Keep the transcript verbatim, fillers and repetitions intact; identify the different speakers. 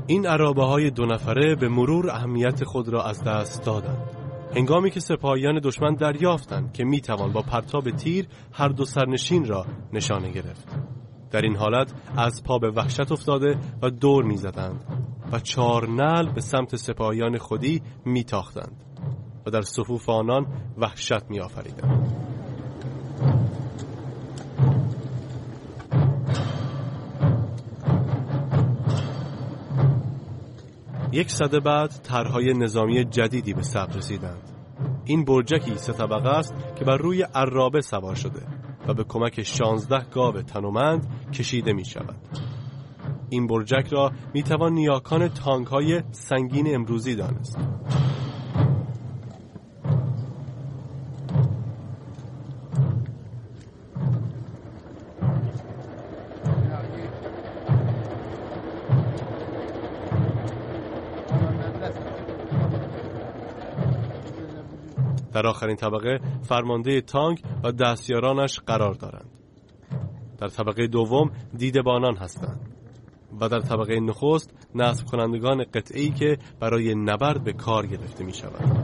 Speaker 1: این عرابه های دو نفره به مرور اهمیت خود را از دست دادند. هنگامی که سپاهیان دشمن دریافتند که میتوان با پرتاب تیر هر دو سرنشین را نشانه گرفت، در این حالت از پا به وحشت افتاده و دور میزدند و چهار نعل به سمت سپاهیان خودی میتاختند و در صفوف آنان وحشت میآفریدند. یک سده بعد طرح‌های نظامی جدیدی به ثبت رسیدند. این برجکی سه طبقه است که بر روی عرابه سوار شده و به کمک شانزده گاو تنومند کشیده می شود. این برجک را می توان نیاکان تانک‌های سنگین امروزی دانست. در آخرین طبقه فرمانده تانک و دستیارانش قرار دارند. در طبقه دوم دیدبانان هستند و در طبقه نخست نصب کنندگان قطعه‌ای که برای نبرد به کار گرفته می شود.